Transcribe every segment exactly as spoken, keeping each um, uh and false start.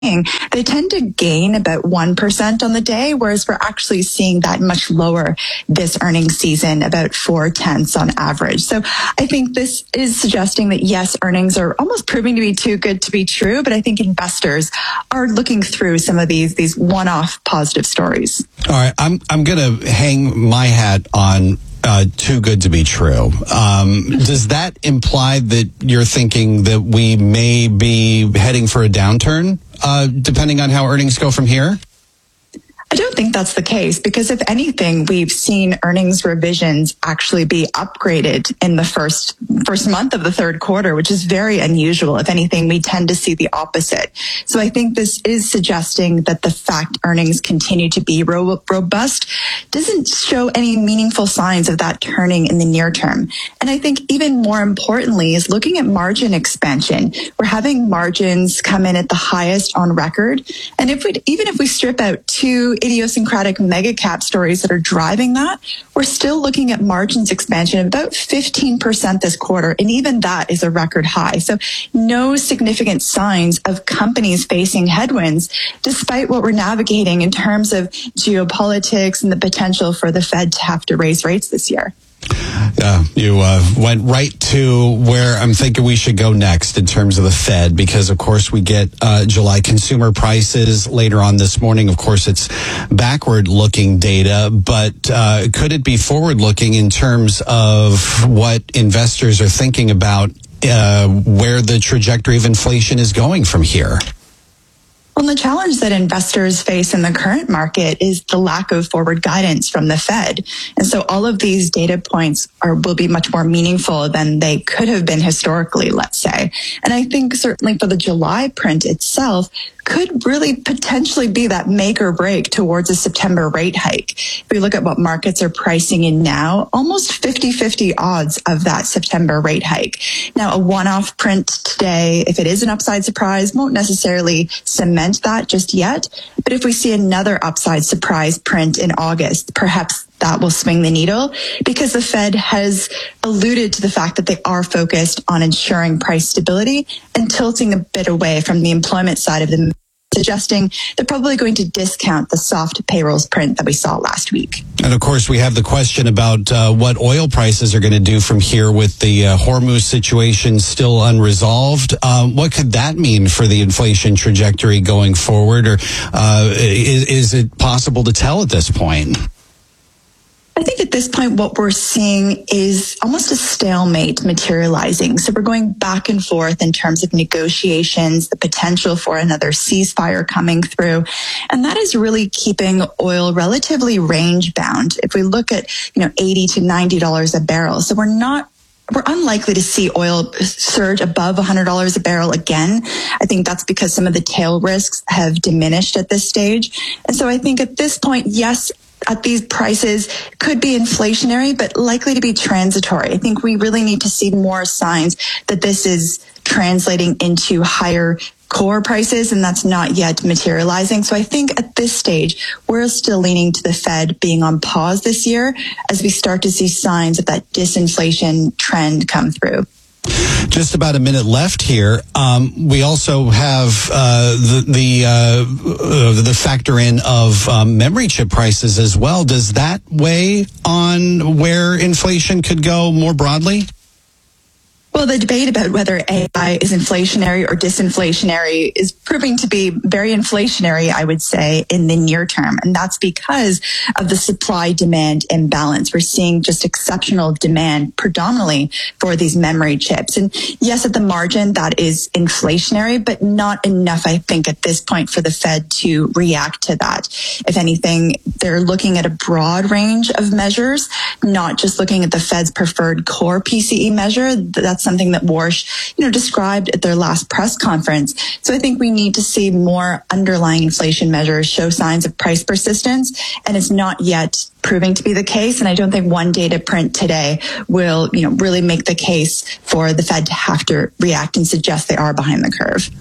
they tend to gain about one percent on the day, whereas we're actually seeing that much lower this earnings season, about four tenths on average. So I think this is suggesting that, yes, earnings are almost proving to be too good to be true, but I think investors are looking through some of these these one-off positive stories. All right, I'm I'm going to hang my hat on Uh, too good to be true. Um, does that imply that you're thinking that we may be heading for a downturn, uh, depending on how earnings go from here? I don't think that's the case, because if anything, we've seen earnings revisions actually be upgraded in the first first month of the third quarter, which is very unusual. If anything, we tend to see the opposite. So I think this is suggesting that the fact earnings continue to be ro- robust doesn't show any meaningful signs of that turning in the near term. And I think even more importantly is looking at margin expansion. We're having margins come in at the highest on record. And if we even if we strip out two idiosyncratic mega cap stories that are driving that, we're still looking at margins expansion of about fifteen percent this quarter, and even that is a record high. So no significant signs of companies facing headwinds, despite what we're navigating in terms of geopolitics and the potential for the Fed to have to raise rates this year. Uh, you uh, went right to where I'm thinking we should go next in terms of the Fed, because, of course, we get uh, July consumer prices later on this morning. Of course, it's backward-looking data, but uh, could it be forward-looking in terms of what investors are thinking about uh, where the trajectory of inflation is going from here? Well, the challenge that investors face in the current market is the lack of forward guidance from the Fed. And so all of these data points are will be much more meaningful than they could have been historically, let's say. And I think certainly for the July print itself, could really potentially be that make or break towards a September rate hike. If we look at what markets are pricing in now, almost fifty-fifty odds of that September rate hike. Now, a one-off print today, if it is an upside surprise, won't necessarily cement that just yet. But if we see another upside surprise print in August, perhaps that will swing the needle, because the Fed has alluded to the fact that they are focused on ensuring price stability and tilting a bit away from the employment side of the, suggesting they're probably going to discount the soft payrolls print that we saw last week. And of course, we have the question about uh, what oil prices are going to do from here with the uh, Hormuz situation still unresolved. Um, what could that mean for the inflation trajectory going forward? Or uh, is, is it possible to tell at this point? I think at this point, what we're seeing is almost a stalemate materializing. So we're going back and forth in terms of negotiations, the potential for another ceasefire coming through. And that is really keeping oil relatively range bound. If we look at, you know, eighty to ninety dollars a barrel. So we're not We're unlikely to see oil surge above one hundred dollars a barrel again. I think that's because some of the tail risks have diminished at this stage. And so I think at this point, yes, at these prices could be inflationary, but likely to be transitory. I think we really need to see more signs that this is translating into higher core prices, and that's not yet materializing. So I think at this stage, we're still leaning to the Fed being on pause this year as we start to see signs of that disinflation trend come through. Just about a minute left here. Um, we also have uh, the the, uh, the factor in of um, memory chip prices as well. Does that weigh on where inflation could go more broadly? Well, the debate about whether A I is inflationary or disinflationary is proving to be very inflationary, I would say, in the near term. And that's because of the supply-demand imbalance. We're seeing just exceptional demand predominantly for these memory chips. And yes, at the margin, that is inflationary, but not enough, I think, at this point for the Fed to react to that. If anything, they're looking at a broad range of measures, not just looking at the Fed's preferred core P C E measure. That's something that Warsh, you know, described at their last press conference. So I think we need to see more underlying inflation measures show signs of price persistence, and it's not yet proving to be the case. And I don't think one data print today will, you know, really make the case for the Fed to have to react and suggest they are behind the curve.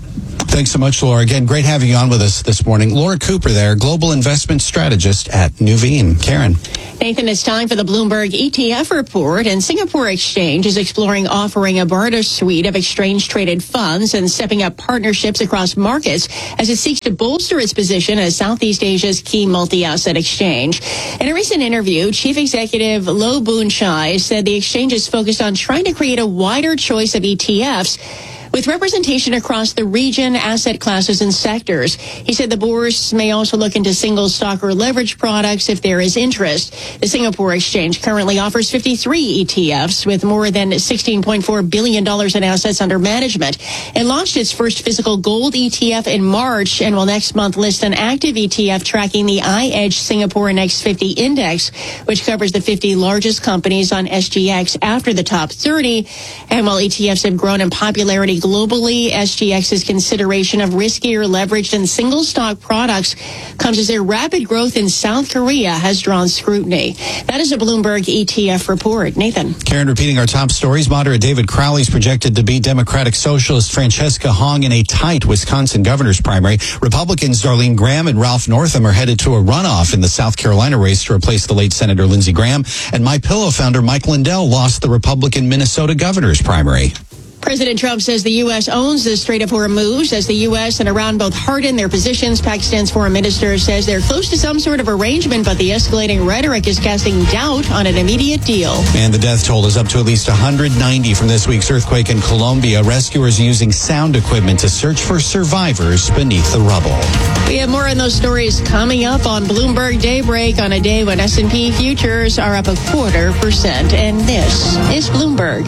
Thanks so much, Laura. Again, great having you on with us this morning. Laura Cooper there, Global Investment Strategist at Nuveen. Karen. Nathan, it's time for the Bloomberg E T F report, and Singapore Exchange is exploring offering a broader suite of exchange-traded funds and stepping up partnerships across markets as it seeks to bolster its position as Southeast Asia's key multi-asset exchange. In a recent interview, Chief Executive Loh Boon Chye said the exchange is focused on trying to create a wider choice of E T Fs with representation across the region, asset classes, and sectors. He said the bourse may also look into single stock or leverage products if there is interest. The Singapore Exchange currently offers fifty-three E T Fs with more than sixteen point four billion dollars in assets under management. It launched its first physical gold E T F in March and will next month list an active E T F tracking the iEdge Singapore Next fifty Index, which covers the fifty largest companies on S G X after the top thirty. And while E T Fs have grown in popularity globally, S G X's consideration of riskier leveraged and single stock products comes as their rapid growth in South Korea has drawn scrutiny. That is a Bloomberg E T F report. Nathan. Karen, repeating our top stories, moderate David Crowley is projected to beat Democratic Socialist Francesca Hong in a tight Wisconsin governor's primary. Republicans Darlene Graham and Ralph Northam are headed to a runoff in the South Carolina race to replace the late Senator Lindsey Graham. And MyPillow founder Mike Lindell lost the Republican Minnesota governor's primary. President Trump says the U S owns the Strait of Hormuz as the U S and Iran both harden their positions. Pakistan's foreign minister says they're close to some sort of arrangement, but the escalating rhetoric is casting doubt on an immediate deal. And the death toll is up to at least one hundred ninety from this week's earthquake in Colombia. Rescuers using sound equipment to search for survivors beneath the rubble. We have more on those stories coming up on Bloomberg Daybreak on a day when S and P futures are up a quarter percent. And this is Bloomberg.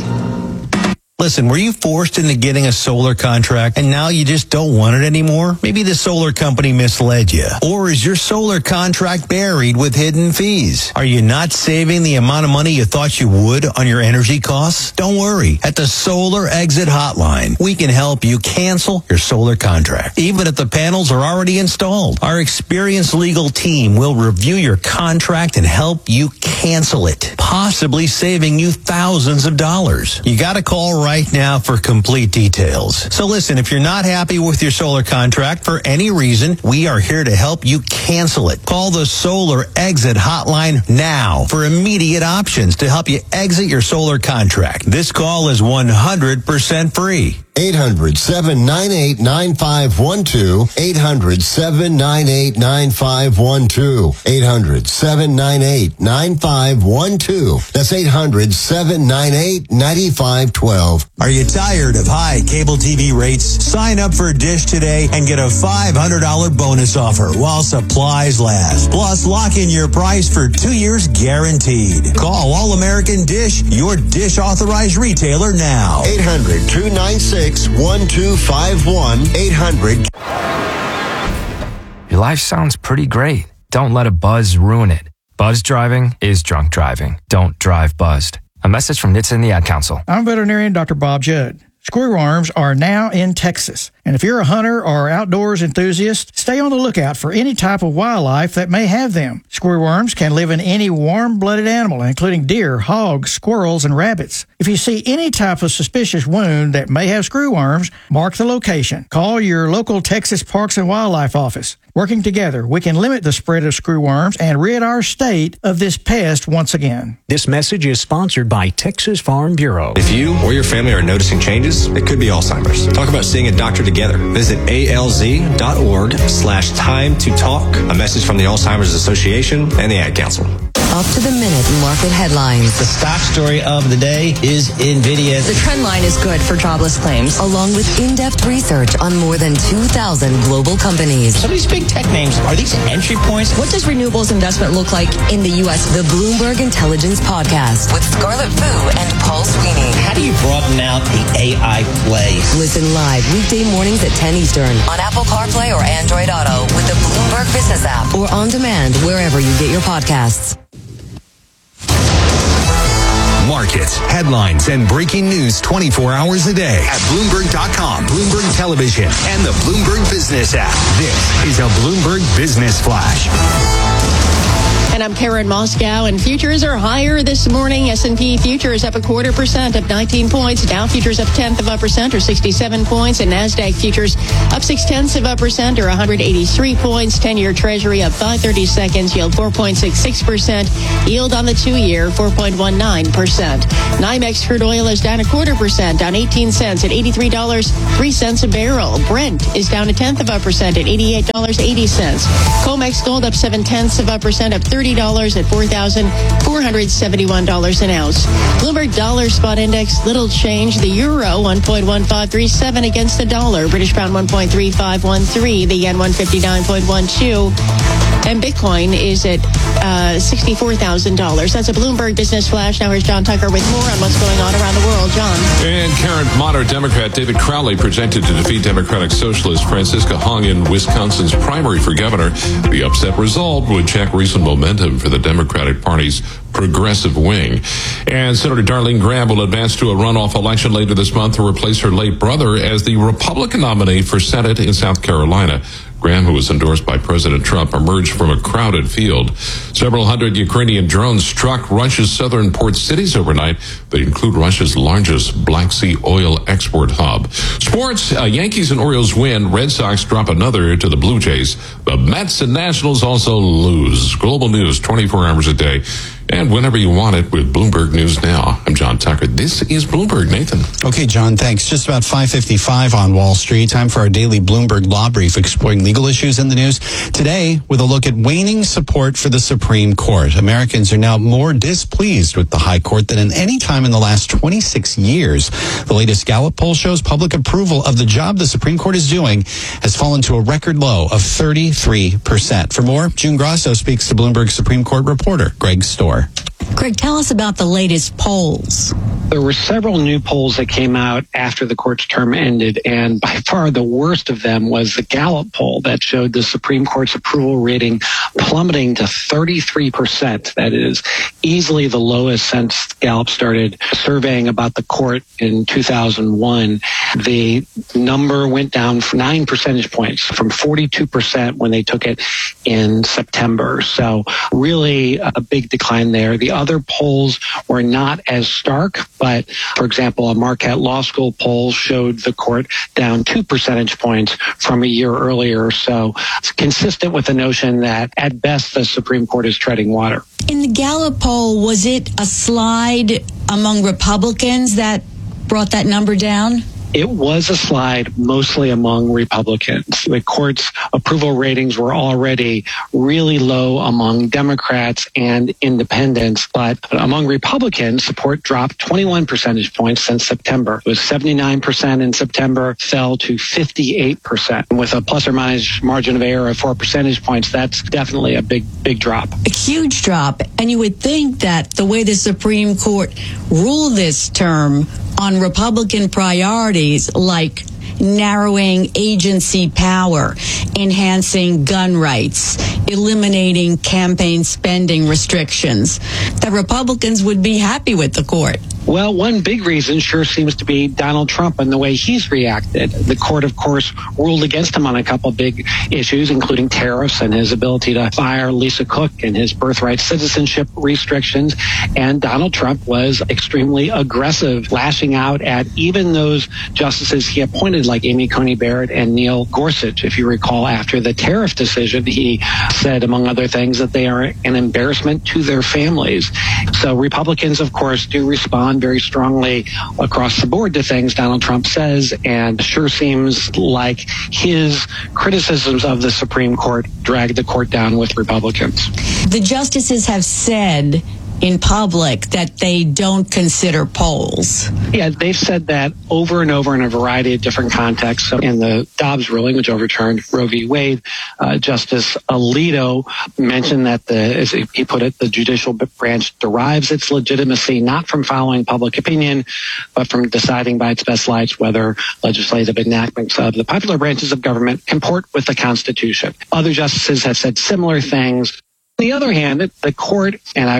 Listen, were you forced into getting a solar contract and now you just don't want it anymore? Maybe the solar company misled you. Or is your solar contract buried with hidden fees? Are you not saving the amount of money you thought you would on your energy costs? Don't worry. At the Solar Exit Hotline, we can help you cancel your solar contract, even if the panels are already installed. Our experienced legal team will review your contract and help you cancel it, possibly saving you thousands of dollars. You got to call right right now for complete details. So listen, if you're not happy with your solar contract for any reason, we are here to help you cancel it. Call the Solar Exit Hotline now for immediate options to help you exit your solar contract. This call is one hundred percent free. eight hundred, seven nine eight, nine five one two. eight hundred, seven nine eight, nine five one two. eight hundred, seven nine eight, nine five one two. That's eight hundred, seven nine eight, nine five one two. Are you tired of high cable T V rates? Sign up for Dish today and get a five hundred dollars bonus offer while supplies last. Plus, lock in your price for two years guaranteed. Call All American Dish, your Dish authorized retailer now. eight hundred, two nine six, one two five one. eight hundred. Your life sounds pretty great. Don't let a buzz ruin it. Buzz driving is drunk driving. Don't drive buzzed. A message from N H T S A and the Ad Council. I'm veterinarian Doctor Bob Judd. Screwworms are now in Texas. And if you're a hunter or outdoors enthusiast, stay on the lookout for any type of wildlife that may have them. Screwworms can live in any warm-blooded animal, including deer, hogs, squirrels, and rabbits. If you see any type of suspicious wound that may have screwworms, mark the location. Call your local Texas Parks and Wildlife office. Working together, we can limit the spread of screwworms and rid our state of this pest once again. This message is sponsored by Texas Farm Bureau. If you or your family are noticing changes, it could be Alzheimer's. Talk about seeing a doctor together. Visit alz.org slash time to talk. A message from the Alzheimer's Association and the Ad Council. Up to the minute market headlines. The stock story of the day is NVIDIA. The trend line is good for jobless claims, along with in-depth research on more than two thousand global companies. Some of these big tech names, are these entry points? What does renewables investment look like in the U S? The Bloomberg Intelligence Podcast with Scarlett Fu and Paul Sweeney. How do you broaden out the A I play? Listen live weekday mornings at ten Eastern on Apple CarPlay or Android Auto with the Bloomberg Business app or on demand wherever you get your podcasts. Markets, headlines, and breaking news twenty-four hours a day at Bloomberg dot com, Bloomberg Television, and the Bloomberg Business app. This is a Bloomberg Business Flash. And I'm Karen Moscow, and futures are higher this morning. S and P futures up a quarter percent, up nineteen points. Dow futures up tenth of a percent, or sixty-seven points. And NASDAQ futures up six tenths of a percent, or one hundred eighty-three points. ten-year Treasury up five thirty-seconds, yield four point six six percent. Yield on the two-year, four point one nine percent. NYMEX crude oil is down a quarter percent, down eighteen cents at eighty-three dollars and three cents a barrel. Brent is down a tenth of a percent at eighty-eight dollars and eighty cents. COMEX gold up seven tenths of a percent, up thirty dollars at four thousand four hundred seventy-one dollars an ounce. Bloomberg dollar spot index, little change. The euro, one point one five three seven against the dollar. British pound, one point three five one three. The yen, one fifty-nine point one two. And Bitcoin is at uh, sixty-four thousand dollars. That's a Bloomberg Business Flash. Now here's John Tucker with more on what's going on around the world. John. And current moderate Democrat David Crowley projected to defeat Democratic Socialist Francisca Hong in Wisconsin's primary for governor. The upset result would check recent momentum for the Democratic Party's progressive wing. And Senator Darlene Graham will advance to a runoff election later this month to replace her late brother as the Republican nominee for Senate in South Carolina. Graham, who was endorsed by President Trump, emerged from a crowded field. Several hundred Ukrainian drones struck Russia's southern port cities overnight. They include Russia's largest Black Sea oil export hub. Sports, uh, Yankees and Orioles win. Red Sox drop another to the Blue Jays. The Mets and Nationals also lose. Global news twenty-four hours a day. And whenever you want it with Bloomberg News Now. I'm John Tucker. This is Bloomberg. Nathan. Okay, John, thanks. Just about five fifty-five on Wall Street. Time for our daily Bloomberg Law Brief exploring legal issues in the news. Today, with a look at waning support for the Supreme Court. Americans are now more displeased with the High Court than in any time in the last twenty-six years. The latest Gallup poll shows public approval of the job the Supreme Court is doing has fallen to a record low of thirty-three percent. For more, June Grasso speaks to Bloomberg Supreme Court reporter Greg Storr. Greg, tell us about the latest polls. There were several new polls that came out after the court's term ended, and by far the worst of them was the Gallup poll that showed the Supreme Court's approval rating plummeting to thirty-three percent. That is easily the lowest since Gallup started surveying about the court in two thousand one. The number went down nine percentage points from forty-two percent when they took it in September. So really a big decline there. The other polls were not as stark, but for example, a Marquette Law School poll showed the court down two percentage points from a year earlier. So it's consistent with the notion that at best the Supreme Court is treading water. In the Gallup poll, was it a slide among Republicans that brought that number down? It was a slide mostly among Republicans. The court's approval ratings were already really low among Democrats and independents, but among Republicans, support dropped twenty-one percentage points since September. It was seventy-nine percent in September, fell to fifty-eight percent. With a plus or minus margin of error of four percentage points, that's definitely a big, big drop. A huge drop. And you would think that the way the Supreme Court ruled this term on Republican priorities like narrowing agency power, enhancing gun rights, eliminating campaign spending restrictions, that Republicans would be happy with the court. Well, one big reason sure seems to be Donald Trump and the way he's reacted. The court, of course, ruled against him on a couple of big issues, including tariffs and his ability to fire Lisa Cook and his birthright citizenship restrictions. And Donald Trump was extremely aggressive, lashing out at even those justices he appointed, like Amy Coney Barrett and Neil Gorsuch. If you recall, after the tariff decision, he said, among other things, that they are an embarrassment to their families. So Republicans, of course, do respond very strongly across the board to things Donald Trump says, and sure seems like his criticisms of the Supreme Court drag the court down with Republicans. The justices have said in public that they don't consider polls. Yeah, they've said that over and over in a variety of different contexts. So in the Dobbs ruling, which overturned Roe v. Wade, uh, Justice Alito mentioned that, the, as he put it, the judicial branch derives its legitimacy not from following public opinion, but from deciding by its best lights whether legislative enactments of the popular branches of government comport with the Constitution. Other justices have said similar things. On the other hand, the court, and I would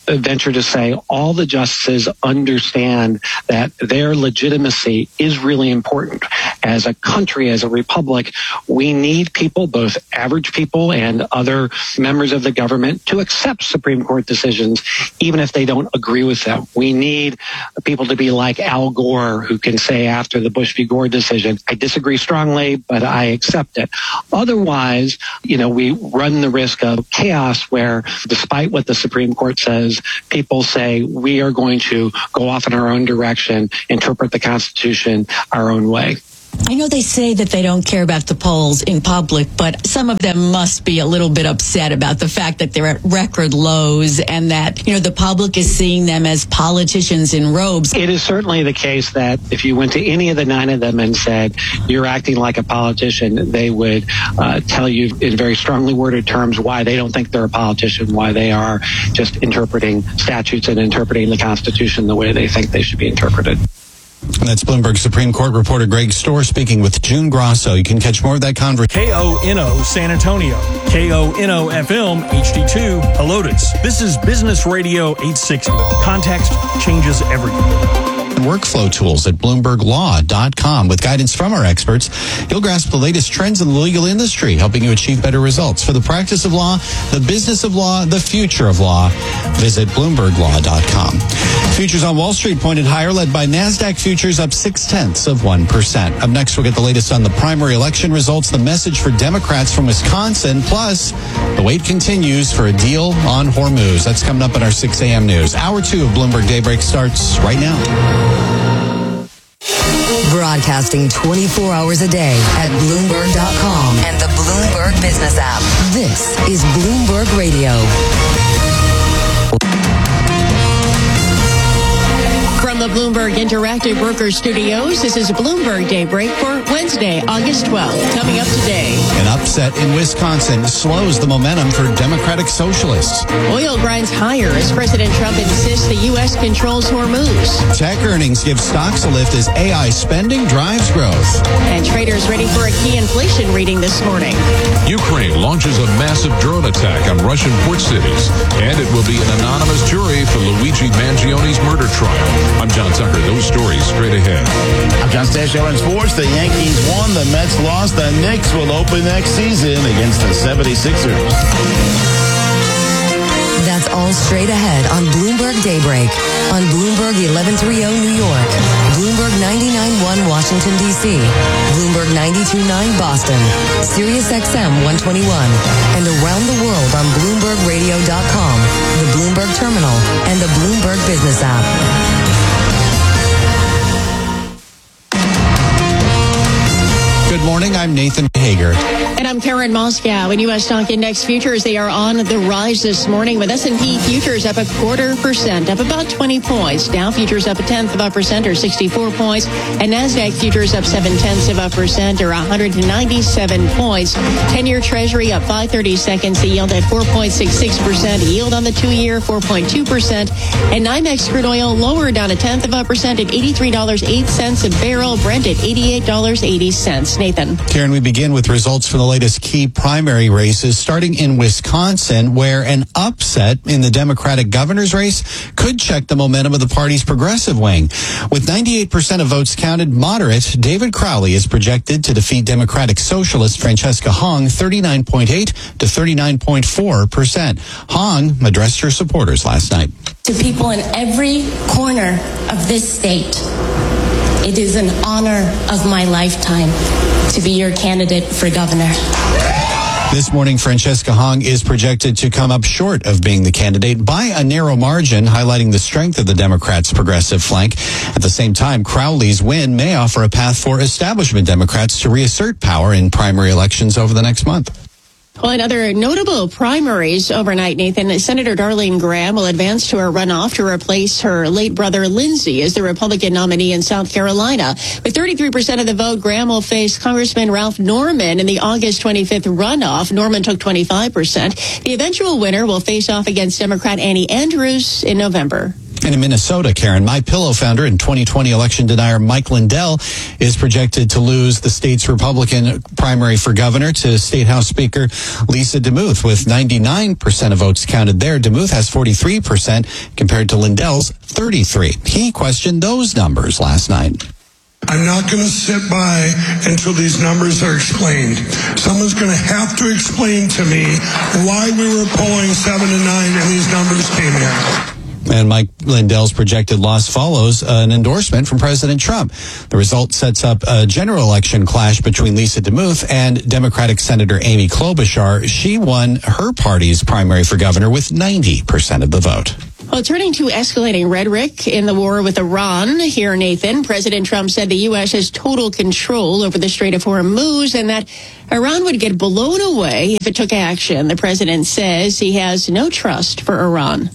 venture to say all the justices understand that their legitimacy is really important. As a country, as a republic, we need people, both average people and other members of the government, to accept Supreme Court decisions, even if they don't agree with them. We need people to be like Al Gore, who can say after the Bush v. Gore decision, I disagree strongly, but I accept it. Otherwise, you know, we run the risk of chaos where, despite what the Supreme Court says, people say we are going to go off in our own direction, interpret the Constitution our own way. I know they say that they don't care about the polls in public, but some of them must be a little bit upset about the fact that they're at record lows and that, you know, the public is seeing them as politicians in robes. It is certainly the case that if you went to any of the nine of them and said, you're acting like a politician, they would uh, tell you in very strongly worded terms why they don't think they're a politician, why they are just interpreting statutes and interpreting the Constitution the way they think they should be interpreted. That's Bloomberg Supreme Court reporter Greg Storr speaking with June Grosso. You can catch more of that conversation. K O N O San Antonio, K O N O F M H D two Helotes. This is Business Radio eight sixty. Context changes everything. Workflow tools at Bloomberg Law dot com. With guidance from our experts, you'll grasp the latest trends in the legal industry, helping you achieve better results for the practice of law, the business of law, the future of law. Visit Bloomberg Law dot com. Futures on Wall Street pointed higher, led by NASDAQ futures up six-tenths of one percent. Up next, we'll get the latest on the primary election results, the message for Democrats from Wisconsin, plus the wait continues for a deal on Hormuz. That's coming up in our six a.m. news. Hour two of Bloomberg Daybreak starts right now. Broadcasting twenty-four hours a day at Bloomberg dot com and the Bloomberg Business app. This is Bloomberg Radio. From the Bloomberg Interactive Worker Studios, this is Bloomberg Daybreak for Wednesday, August twelfth. Coming up today. An upset in Wisconsin slows the momentum for Democratic Socialists. Oil grinds higher as President Trump insists the U S controls Hormuz. Tech earnings give stocks a lift as A I spending drives growth. And traders ready for a key inflation reading this morning. Ukraine launches a massive drone attack on Russian port cities, and it will be an anonymous jury for Luigi Mangioni's murder trial. I'm John Tucker. Those stories straight ahead. I'm John Stashow in sports. The Yankees won, the Mets lost. The Knicks will open next season against the seventy-sixers. That's all straight ahead on Bloomberg Daybreak. On Bloomberg eleven thirty New York, Bloomberg ninety-nine point one Washington, D C, Bloomberg ninety-two point nine Boston, Sirius X M one twenty-one, and around the world on Bloomberg Radio dot com, the Bloomberg Terminal, and the Bloomberg Business app. Good morning, I'm Nathan Hager. And I'm Karen Moscow. In U S stock index futures, they are on the rise this morning with S and P futures up a quarter percent, up about twenty points. Dow futures up a tenth of a percent or sixty-four points. And NASDAQ futures up seven tenths of a percent or one hundred ninety-seven points. ten-year Treasury up five thirty-seconds. The yield at four point six six percent. Yield on the two-year four point two percent. And NYMEX crude oil lower down a tenth of a percent at eighty-three dollars and eight cents a barrel. Brent at eighty-eight dollars and eighty cents. Nathan. Karen, we begin with results from the latest key primary races, starting in Wisconsin, where an upset in the Democratic governor's race could check the momentum of the party's progressive wing. With ninety-eight percent of votes counted, moderate David Crowley is projected to defeat Democratic Socialist Francesca Hong thirty-nine point eight to thirty-nine point four percent. Hong addressed her supporters last night. To people in every corner of this state, it is an honor of my lifetime to be your candidate for governor. This morning, Francesca Hong is projected to come up short of being the candidate by a narrow margin, highlighting the strength of the Democrats' progressive flank. At the same time, Crowley's win may offer a path for establishment Democrats to reassert power in primary elections over the next month. Well, in other notable primaries overnight, Nathan, Senator Darlene Graham will advance to a runoff to replace her late brother Lindsey as the Republican nominee in South Carolina. With thirty-three percent of the vote, Graham will face Congressman Ralph Norman in the August twenty-fifth runoff. Norman took twenty-five percent. The eventual winner will face off against Democrat Annie Andrews in November. And in Minnesota, Karen, MyPillow founder and twenty twenty election denier Mike Lindell is projected to lose the state's Republican primary for governor to State House Speaker Lisa DeMuth. With ninety-nine percent of votes counted there, DeMuth has forty-three percent compared to Lindell's thirty-three. He questioned those numbers last night. I'm not going to sit by until these numbers are explained. Someone's going to have to explain to me why we were polling seven to nine and these numbers came in. And Mike Lindell's projected loss follows an endorsement from President Trump. The result sets up a general election clash between Lisa DeMuth and Democratic Senator Amy Klobuchar. She won her party's primary for governor with ninety percent of the vote. Well, turning to escalating rhetoric in the war with Iran, here, Nathan, President Trump said the U S has total control over the Strait of Hormuz and that Iran would get blown away if it took action. The president says he has no trust for Iran.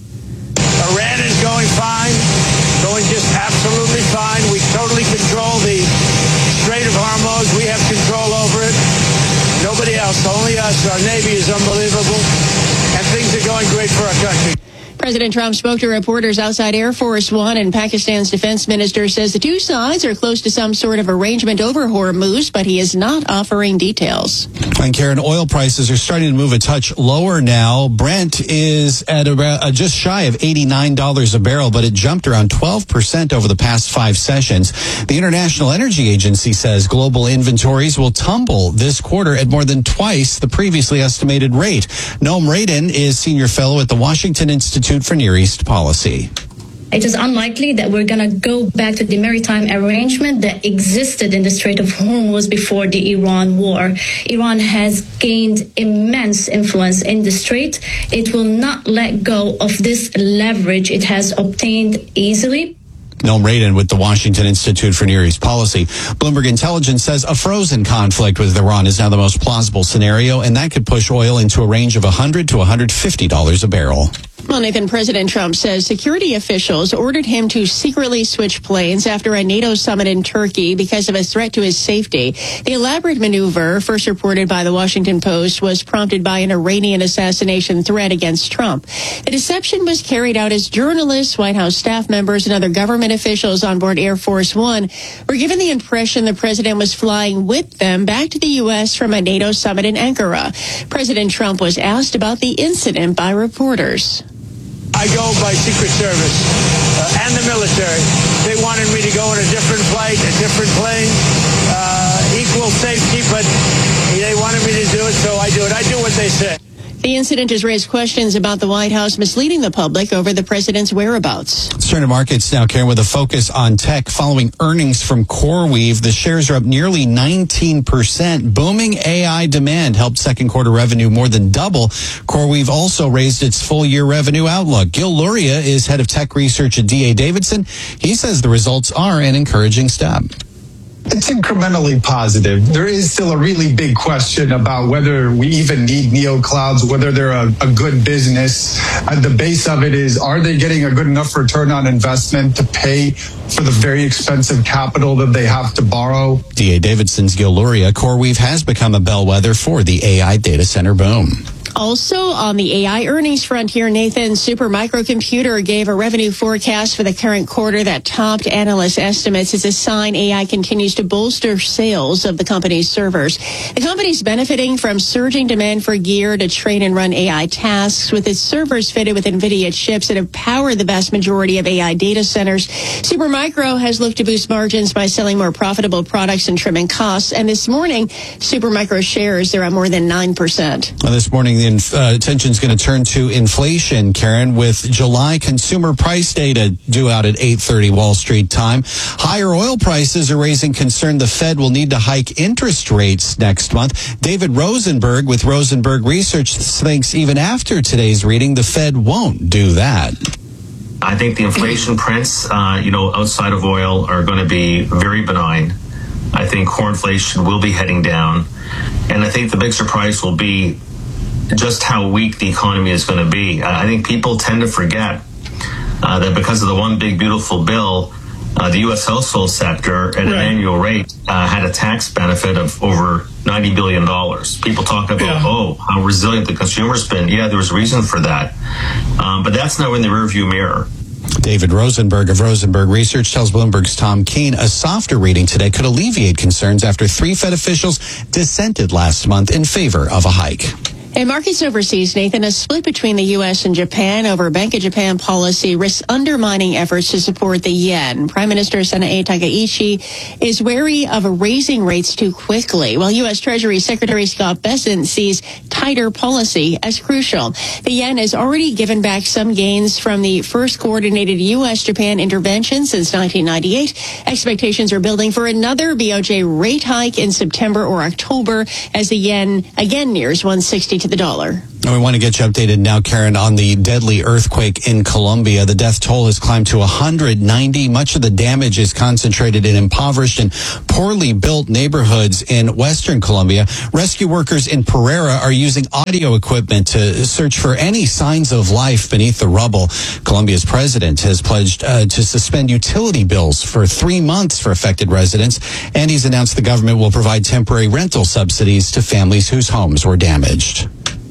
Iran is going fine, going just absolutely fine. We totally control the Strait of Hormuz. We have control over it. Nobody else, only us. Our Navy is unbelievable, and things are going great for our country. President Trump spoke to reporters outside Air Force One, and Pakistan's defense minister says the two sides are close to some sort of arrangement over Hormuz, but he is not offering details. And Karen, oil prices are starting to move a touch lower now. Brent is at about uh, just shy of eighty-nine dollars a barrel, but it jumped around twelve percent over the past five sessions. The International Energy Agency says global inventories will tumble this quarter at more than twice the previously estimated rate. Noam Radin is senior fellow at the Washington Institute for Near East Policy. It is unlikely that we're going to go back to the maritime arrangement that existed in the Strait of Hormuz before the Iran war. Iran has gained immense influence in the strait. It will not let go of this leverage it has obtained easily. Noam Radin with the Washington Institute for Near East Policy. Bloomberg Intelligence says a frozen conflict with Iran is now the most plausible scenario, and that could push oil into a range of one hundred to one hundred fifty dollars a barrel. Well, Nathan, President Trump says security officials ordered him to secretly switch planes after a NATO summit in Turkey because of a threat to his safety. The elaborate maneuver, first reported by the Washington Post, was prompted by an Iranian assassination threat against Trump. The deception was carried out as journalists, White House staff members, and other government officials on board Air Force One were given the impression the president was flying with them back to the U S from a NATO summit in Ankara. President Trump was asked about the incident by reporters. I go by Secret Service uh, and the military. They wanted me to go in a different flight, a different plane, uh, equal safety, but they wanted me to do it, so I do it. I do what they say. The incident has raised questions about the White House misleading the public over the president's whereabouts. Let's turn to markets now, Karen, with a focus on tech. Following earnings from CoreWeave, the shares are up nearly nineteen percent. Booming A I demand helped second quarter revenue more than double. CoreWeave also raised its full year revenue outlook. Gil Luria is head of tech research at D A Davidson. He says the results are an encouraging step. It's incrementally positive. There is still a really big question about whether we even need neoclouds, whether they're a, a good business. At the base of it is, are they getting a good enough return on investment to pay for the very expensive capital that they have to borrow? D A Davidson's Gil Luria. CoreWeave has become a bellwether for the A I data center boom. Also on the A I earnings front here, Nathan, Supermicro gave a revenue forecast for the current quarter that topped analyst estimates. It's a sign A I continues to bolster sales of the company's servers. The company's benefiting from surging demand for gear to train and run A I tasks, with its servers fitted with NVIDIA chips that have powered the vast majority of A I data centers. Supermicro has looked to boost margins by selling more profitable products and trimming costs. And this morning, Supermicro shares, they're at more than nine percent. Well, this morning, the uh, attention is going to turn to inflation, Karen, with July consumer price data due out at eight thirty Wall Street time. Higher oil prices are raising concern the Fed will need to hike interest rates next month. David Rosenberg with Rosenberg Research thinks even after today's reading, the Fed won't do that. I think the inflation prints, uh, you know, outside of oil are going to be very benign. I think core inflation will be heading down. And I think the big surprise will be just how weak the economy is going to be. I think people tend to forget uh, that because of the one big beautiful bill, uh, the U S household sector at right. an annual rate uh, had a tax benefit of over ninety billion dollars. People talk about, yeah. oh, how resilient the consumer's been. Yeah, there was reason for that. Um, but that's now in the rearview mirror. David Rosenberg of Rosenberg Research tells Bloomberg's Tom Keene a softer reading today could alleviate concerns after three Fed officials dissented last month in favor of a hike. In markets overseas, Nathan, a split between the U S and Japan over Bank of Japan policy risks undermining efforts to support the yen. Prime Minister Sanae Takaichi is wary of raising rates too quickly, while U S Treasury Secretary Scott Bessent sees tighter policy as crucial. The yen has already given back some gains from the first coordinated U S Japan intervention since nineteen ninety-eight. Expectations are building for another B O J rate hike in September or October as the yen again nears one sixty to the dollar. And we want to get you updated now, Karen, on the deadly earthquake in Colombia. The death toll has climbed to one hundred ninety. Much of the damage is concentrated in impoverished and poorly built neighborhoods in western Colombia. Rescue workers in Pereira are using audio equipment to search for any signs of life beneath the rubble. Colombia's president has pledged uh, to suspend utility bills for three months for affected residents, and he's announced the government will provide temporary rental subsidies to families whose homes were damaged.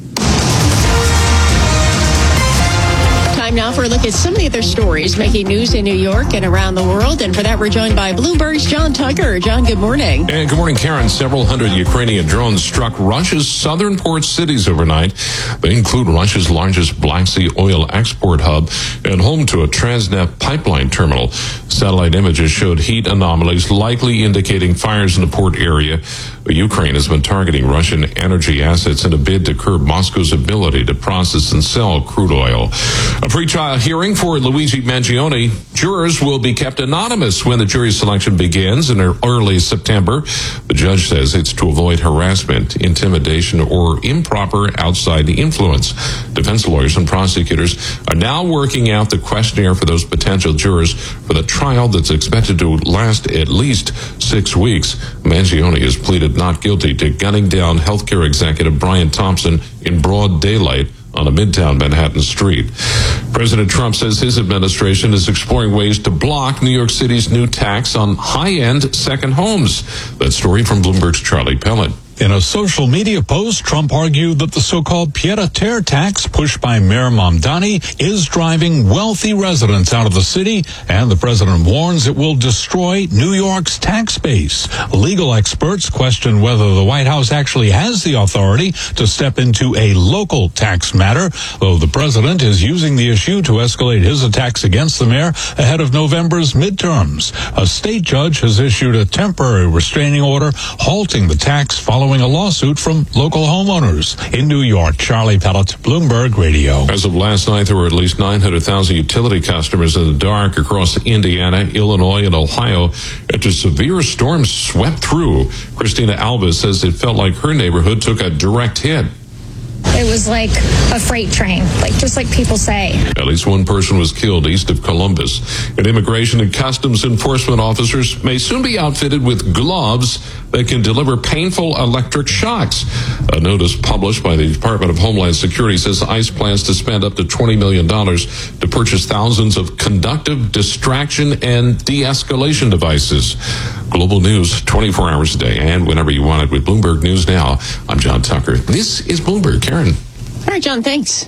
Time now for a look at some of the other stories making news in New York and around the world. And for that, we're joined by Bloomberg's John Tucker. John, good morning. And good morning, Karen. Several hundred Ukrainian drones struck Russia's southern port cities overnight. They include Russia's largest Black Sea oil export hub and home to a Transneft pipeline terminal. Satellite images showed heat anomalies likely indicating fires in the port area. Ukraine has been targeting Russian energy assets in a bid to curb Moscow's ability to process and sell crude oil. A pre-trial hearing for Luigi Mangione. Jurors will be kept anonymous when the jury selection begins in early September. The judge says it's to avoid harassment, intimidation, or improper outside influence. Defense lawyers and prosecutors are now working out the questionnaire for those potential jurors for the trial that's expected to last at least six weeks. Mangione has pleaded not guilty to gunning down healthcare executive Brian Thompson in broad daylight on a midtown Manhattan street. President Trump says his administration is exploring ways to block New York City's new tax on high-end second homes. That story from Bloomberg's Charlie Pellet. In a social media post, Trump argued that the so-called pied-à-terre tax pushed by Mayor Mamdani is driving wealthy residents out of the city, and the president warns it will destroy New York's tax base. Legal experts question whether the White House actually has the authority to step into a local tax matter, though the president is using the issue to escalate his attacks against the mayor ahead of November's midterms. A state judge has issued a temporary restraining order halting the tax following Following a lawsuit from local homeowners. In New York, Charlie Pellet, Bloomberg Radio. As of last night, there were at least nine hundred thousand utility customers in the dark across Indiana, Illinois, and Ohio after severe storms swept through. Christina Alves says it felt like her neighborhood took a direct hit. It was like a freight train, like just like people say. At least one person was killed east of Columbus. And immigration and customs enforcement officers may soon be outfitted with gloves that can deliver painful electric shocks. A notice published by the Department of Homeland Security says ICE plans to spend up to twenty million dollars to purchase thousands of conductive distraction and de-escalation devices. Global news twenty-four hours a day and whenever you want it with Bloomberg News Now. I'm John Tucker. This is Bloomberg. Karen. All right, John, thanks.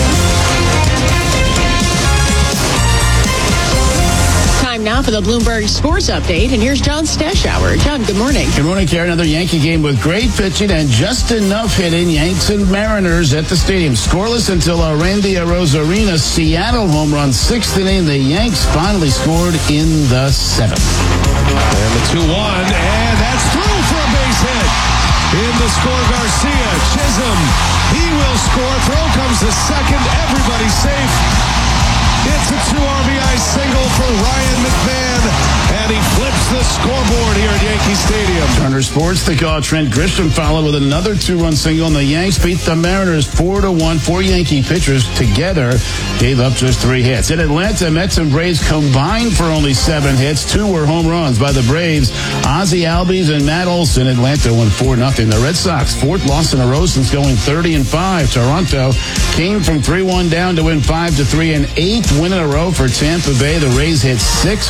Time now for the Bloomberg Sports Update, and here's John Stashower. John, good morning. Good morning, Karen. Another Yankee game with great pitching and just enough hitting. Yanks and Mariners at the stadium. Scoreless until a Randy Arozarena Seattle home run. Sixth inning, the Yanks finally scored in the seventh. And the two one, and that's through for a base hit. In to score Garcia. Chisholm, he will score. Throw comes the second. Everybody's safe. It's a two R B I single for Ryan McMahon, and he flips the scoreboard here at Yankee Stadium. Turner Sports, they call Trent Grisham followed with another two-run single, and the Yanks beat the Mariners four to one. Four Yankee pitchers together gave up just three hits. In Atlanta, Mets and Braves combined for only seven hits. Two were home runs by the Braves. Ozzie Albies and Matt Olson. Atlanta won four nothing. The Red Sox, fourth loss in a row since going thirty and five. Toronto came from three one down to win five to three, and eighth win in a row for Tampa Bay. The Rays hit six homers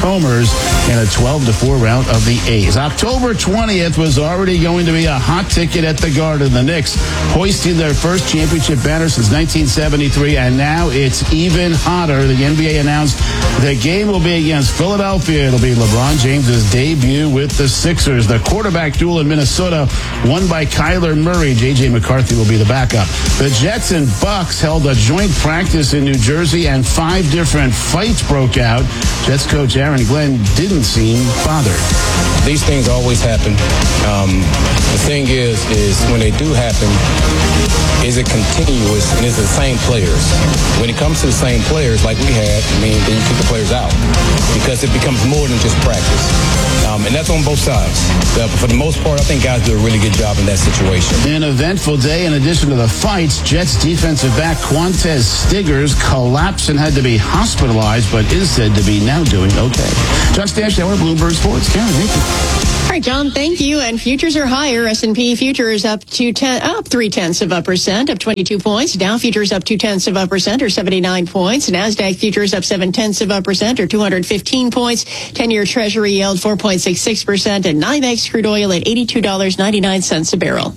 Mariners in a twelve to four rout of the A's. October twentieth was already going to be a hot ticket at the Garden. The Knicks hoisting their first championship banner since nineteen seventy-three, and now it's even hotter. The N B A announced the game will be against Philadelphia. It'll be LeBron James's debut with the Sixers. The quarterback duel in Minnesota won by Kyler Murray. J J McCarthy will be the backup. The Jets and Bucks held a joint practice in New Jersey, and five different fights broke out. Jets coach Aaron Glenn didn't seem bothered. These things always happen. Um, the thing is, is when they do happen, is it continuous and is it the same players? When it comes to the same players like we had, I mean, then you kick the players out because it becomes more than just practice. Um, and that's on both sides. Uh, but for the most part, I think guys do a really good job in that situation. An eventful day. In addition to the fights, Jets defensive back Quantez Stiggers collapsed and had to be hospitalized, but is said to be now doing okay. John Stanch, Bloomberg Sports. Karen, thank you. All right, John, thank you. And futures are higher. S and P futures up to ten, up three tenths of a percent, up twenty-two points. Dow futures up two tenths of a percent, or seventy-nine points. Nasdaq futures up seven tenths of a percent, or two hundred fifteen points. Ten-year Treasury yield four point six six percent, and NYMEX crude oil at eighty-two dollars and ninety-nine cents a barrel.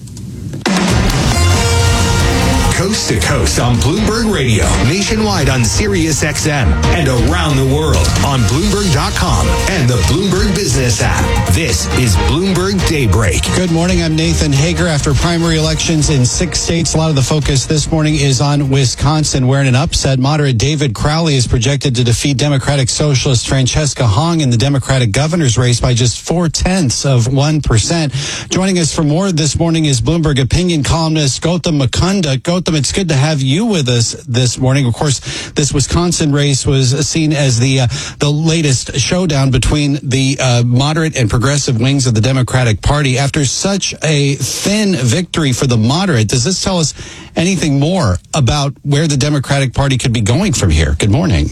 Coast to coast on Bloomberg Radio, nationwide on Sirius X M, and around the world on Bloomberg dot com and the Bloomberg Business app. This is Bloomberg Daybreak. Good morning. I'm Nathan Hager. After primary elections in six states, a lot of the focus this morning is on Wisconsin, where in an upset, moderate David Crowley is projected to defeat Democratic Socialist Francesca Hong in the Democratic governor's race by just four tenths of one percent. Joining us for more this morning is Bloomberg opinion columnist Gautam Mukunda. Gautam, it's good to have you with us this morning. Of course, this Wisconsin race was seen as the uh, the latest showdown between the uh, moderate and progressive wings of the Democratic Party. After such a thin victory for the moderate, does this tell us anything more about where the Democratic Party could be going from here? Good morning.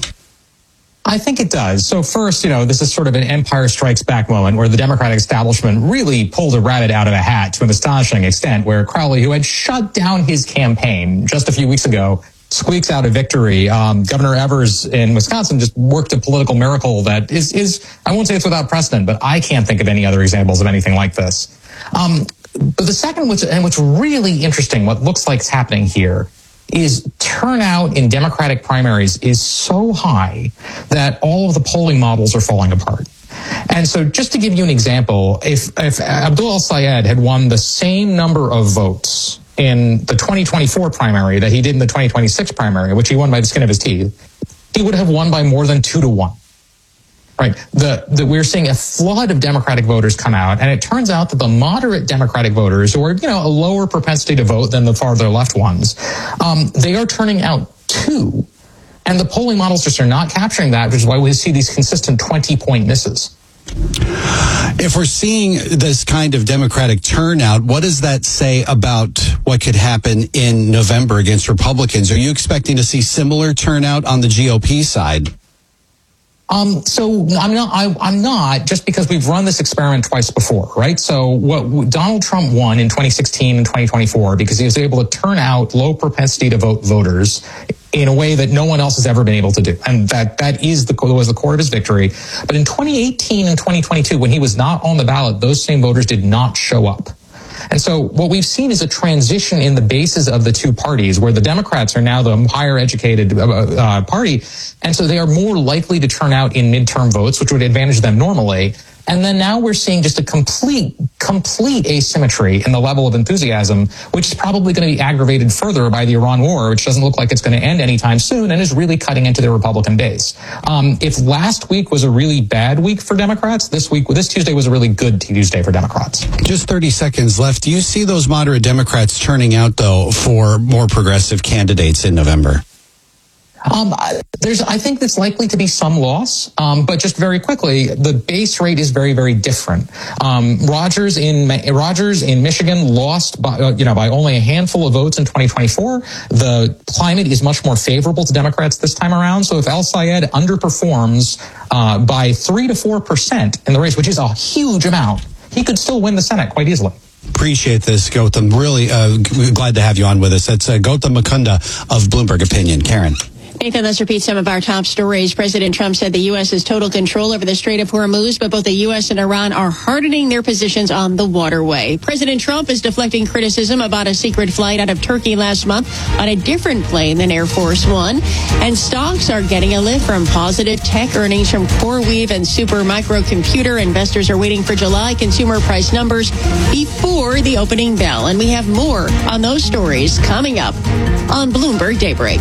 I think it does. So first, you know, this is sort of an Empire Strikes Back moment where the Democratic establishment really pulled a rabbit out of a hat to an astonishing extent, where Crowley, who had shut down his campaign just a few weeks ago, squeaks out a victory. Um, Governor Evers in Wisconsin just worked a political miracle that is, is, I won't say it's without precedent, but I can't think of any other examples of anything like this. Um, but the second, which, and what's really interesting, what looks like is happening here, is turnout in Democratic primaries is so high that all of the polling models are falling apart. And so just to give you an example, if, if Abdul El-Sayed had won the same number of votes in the twenty twenty-four primary that he did in the twenty twenty-six primary, which he won by the skin of his teeth, he would have won by more than two to one. Right. The, the, we're seeing a flood of Democratic voters come out, and it turns out that the moderate Democratic voters, who are, you know, a lower propensity to vote than the farther left ones, um, they are turning out too. And the polling models just are not capturing that, which is why we see these consistent twenty-point misses. If we're seeing this kind of Democratic turnout, what does that say about what could happen in November against Republicans? Are you expecting to see similar turnout on the G O P side? Um, so I'm not, I, I'm not, just because we've run this experiment twice before, right? So what Donald Trump won in twenty sixteen and twenty twenty-four because he was able to turn out low propensity to vote voters in a way that no one else has ever been able to do. And that, that is the, was the core of his victory. But in twenty eighteen and twenty twenty-two, when he was not on the ballot, those same voters did not show up. And so what we've seen is a transition in the bases of the two parties, where the Democrats are now the higher educated uh, party. And so they are more likely to turn out in midterm votes, which would advantage them normally. And then now we're seeing just a complete, complete asymmetry in the level of enthusiasm, which is probably going to be aggravated further by the Iran war, which doesn't look like it's going to end anytime soon and is really cutting into the Republican base. Um, if last week was a really bad week for Democrats, this week, this Tuesday was a really good Tuesday for Democrats. Just thirty seconds left. Do you see those moderate Democrats turning out, though, for more progressive candidates in November? Um, there's, I think it's likely to be some loss, um, but just very quickly, the base rate is very, very different. Um, Rogers in Rogers in Michigan lost by, uh, you know, by only a handful of votes in twenty twenty-four. The climate is much more favorable to Democrats this time around. So if El-Sayed underperforms uh, by three to four percent in the race, which is a huge amount, he could still win the Senate quite easily. Appreciate this, Gautam. Really uh, glad to have you on with us. That's uh, Gautam Mukunda of Bloomberg Opinion. Karen. Nathan, let's repeat some of our top stories. President Trump said the U S has total control over the Strait of Hormuz, but both the U S and Iran are hardening their positions on the waterway. President Trump is deflecting criticism about a secret flight out of Turkey last month on a different plane than Air Force One. And stocks are getting a lift from positive tech earnings from CoreWeave and Super Microcomputer. Investors are waiting for July consumer price numbers before the opening bell. And we have more on those stories coming up on Bloomberg Daybreak.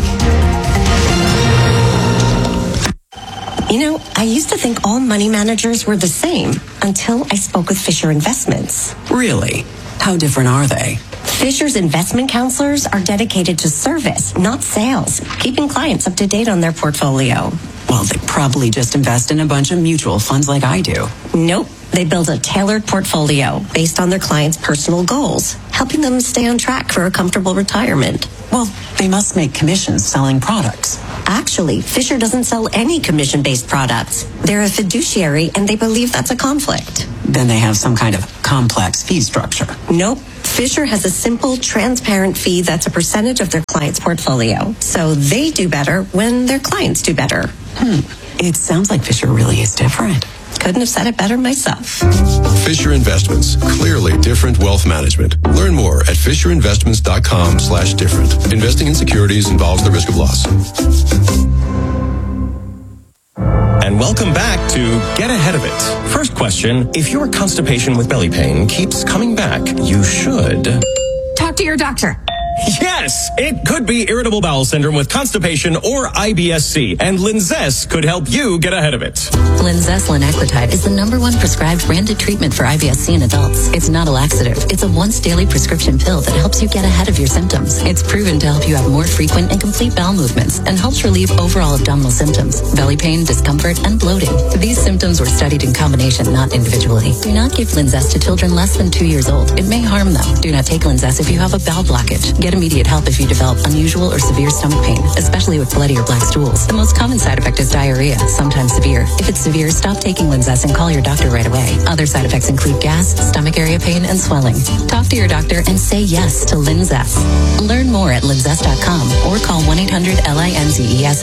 You know, I used to think all money managers were the same until I spoke with Fisher Investments. Really? How different are they? Fisher's investment counselors are dedicated to service, not sales, keeping clients up to date on their portfolio. Well, they probably just invest in a bunch of mutual funds like I do. Nope. They build a tailored portfolio based on their clients' personal goals, helping them stay on track for a comfortable retirement. Well, they must make commissions selling products. Actually, Fisher doesn't sell any commission-based products. They're a fiduciary, and they believe that's a conflict. Then they have some kind of complex fee structure. Nope. Fisher has a simple, transparent fee that's a percentage of their client's portfolio. So they do better when their clients do better. Hmm. It sounds like Fisher really is different. Couldn't have said it better myself. Fisher Investments. Clearly different wealth management. Learn more at fisherinvestments.com slash different. Investing in securities involves the risk of loss. And welcome back to Get Ahead of It. First question, if your constipation with belly pain keeps coming back, you should... Talk to your doctor. Yes, it could be irritable bowel syndrome with constipation or I B S C, and Linzess could help you get ahead of it. Linzess linaclotide is the number one prescribed branded treatment for I B S C in adults. It's not a laxative. It's a once daily prescription pill that helps you get ahead of your symptoms. It's proven to help you have more frequent and complete bowel movements and helps relieve overall abdominal symptoms, belly pain, discomfort, and bloating. These symptoms were studied in combination, not individually. Do not give Linzess to children less than two years old. It may harm them. Do not take Linzess if you have a bowel blockage. Get immediate help if you develop unusual or severe stomach pain, especially with bloody or black stools. The most common side effect is diarrhea, sometimes severe. If it's severe, stop taking Linzess and call your doctor right away. Other side effects include gas, stomach area pain, and swelling. Talk to your doctor and say yes to Linzess. Learn more at linzess dot com or call one eight hundred L I N Z E S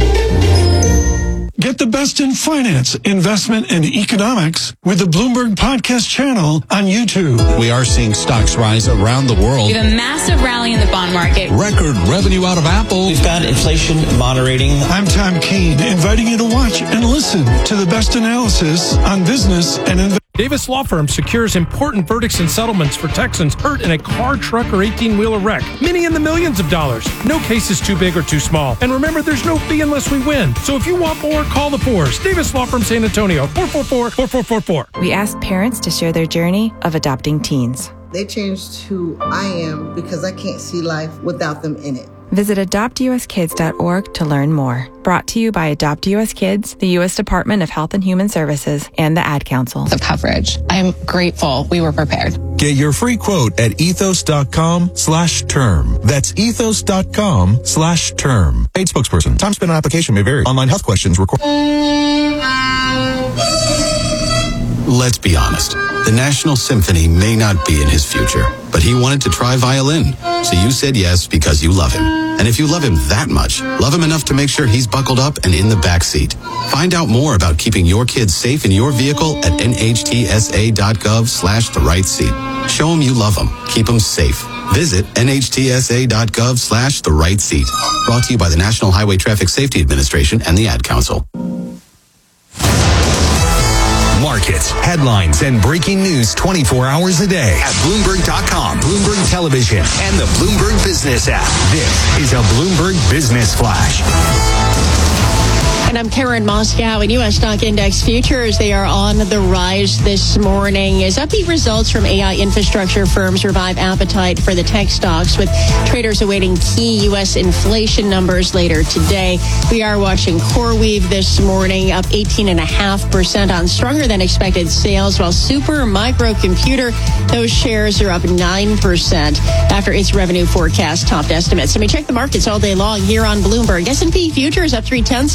S. Get the best in finance, investment, and economics with the Bloomberg Podcast channel on YouTube. We are seeing stocks rise around the world. We have a massive rally in the bond market. Record revenue out of Apple. We've got inflation moderating. I'm Tom Keene, inviting you to watch and listen to the best analysis on business and investment. Davis Law Firm secures important verdicts and settlements for Texans hurt in a car, truck, or eighteen-wheeler wreck. Many in the millions of dollars. No case is too big or too small. And remember, there's no fee unless we win. So if you want more, call the fours. Davis Law Firm San Antonio, four four four, four four four four. We asked parents to share their journey of adopting teens. They changed who I am because I can't see life without them in it. Visit adopt u s kids dot org to learn more. Brought to you by Adopt U S Kids, the U S Department of Health and Human Services, and the Ad Council. The coverage. I'm grateful we were prepared. Get your free quote at ethos.com slash term. That's ethos.com slash term. Paid spokesperson. Time spent on application may vary. Online health questions required. Let's be honest. The National Symphony may not be in his future, but he wanted to try violin. So you said yes because you love him. And if you love him that much, love him enough to make sure he's buckled up and in the back seat. Find out more about keeping your kids safe in your vehicle at nhtsa.gov slash the right seat. Show him you love him. Keep him safe. Visit nhtsa.gov slash the right seat. Brought to you by the National Highway Traffic Safety Administration and the Ad Council. Markets, headlines, and breaking news twenty-four hours a day at Bloomberg dot com, Bloomberg Television, and the Bloomberg Business app. This is a Bloomberg Business Flash. And I'm Karen Moscow. In U S stock index futures, they are on the rise this morning as upbeat results from A I infrastructure firms revive appetite for the tech stocks, with traders awaiting key U S inflation numbers later today. We are watching CoreWeave this morning, up eighteen point five percent on stronger than expected sales, while Super Microcomputer, those shares are up nine percent after its revenue forecast topped estimates. And we check the markets all day long here on Bloomberg. S and P futures up three tenths of a percent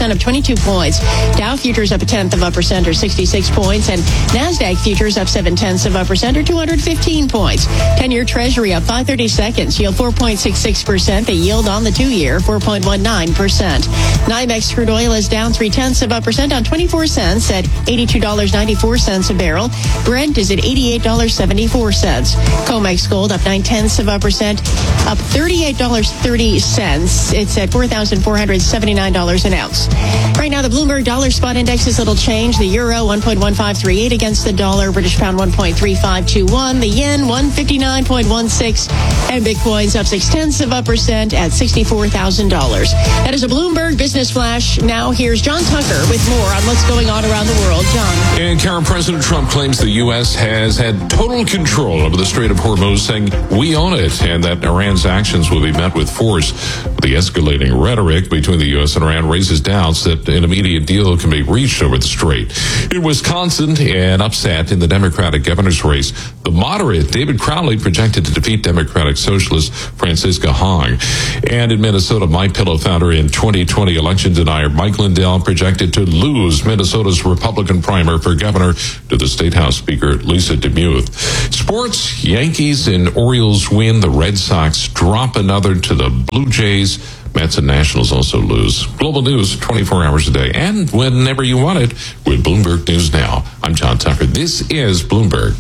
percent of twenty-two points. Dow futures up a tenth of a percent or sixty-six points. And NASDAQ futures up seven tenths of a percent or two hundred fifteen points. ten-year Treasury up five thirty-seconds, yield four point six six percent. The yield on the two-year, four point one nine percent. NYMEX crude oil is down three tenths of a percent on twenty-four cents at eighty-two dollars and ninety-four cents a barrel. Brent is at eighty-eight dollars and seventy-four cents. COMEX gold up nine tenths of a percent, up thirty-eight dollars and thirty cents. It's at four thousand four hundred seventy-nine dollars an ounce. Right now, the Bloomberg dollar spot index is little change. The euro one point one five three eight against the dollar. British pound one point three five two one. The yen one fifty-nine point one six. And Bitcoin's up six tenths of a percent at sixty-four thousand dollars. That is a Bloomberg Business Flash. Now here's John Tucker with more on what's going on around the world. John. And Karen, President Trump claims the U S has had total control over the Strait of Hormuz, saying we own it, and that Iran's actions will be met with force. The escalating rhetoric between the U S and Iran raises doubts that an immediate deal can be reached over the strait. In Wisconsin, an upset in the Democratic governor's race. The moderate David Crowley projected to defeat Democratic Socialist Francisca Hong. And in Minnesota, MyPillow founder and twenty twenty election denier Mike Lindell projected to lose Minnesota's Republican primary for governor to the State House Speaker Lisa DeMuth. Sports, Yankees and Orioles win. The Red Sox drop another to the Blue Jays. Mets and Nationals also lose. Global news twenty-four hours a day and whenever you want it with Bloomberg News Now. I'm John Tucker. This is Bloomberg.